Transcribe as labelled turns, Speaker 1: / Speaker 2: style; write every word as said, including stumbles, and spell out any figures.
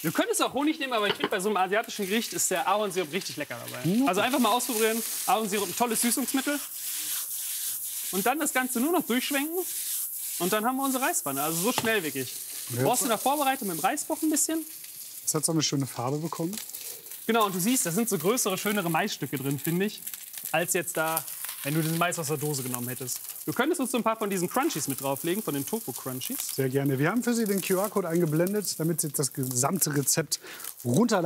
Speaker 1: Du könntest auch Honig nehmen, aber ich finde, bei so einem asiatischen Gericht ist der Ahornsirup richtig lecker dabei.
Speaker 2: Mhm.
Speaker 1: Also einfach mal ausprobieren. Ahornsirup, ein tolles Süßungsmittel. Und dann das Ganze nur noch durchschwenken. Und dann haben wir unsere Reispfanne. Also so schnell wirklich.
Speaker 2: Ja.
Speaker 1: Brauchst du in der Vorbereitung mit dem Reisbock ein bisschen.
Speaker 2: Das hat so eine schöne Farbe bekommen.
Speaker 1: Genau, und du siehst, da sind so größere, schönere Maisstücke drin, finde ich, als jetzt da, wenn du den Mais aus der Dose genommen hättest. Du könntest uns so ein paar von diesen Crunchies mit drauflegen, von den Tofu-Crunchies.
Speaker 2: Sehr gerne. Wir haben für Sie den Q R-Code eingeblendet, damit Sie das gesamte Rezept runterladen.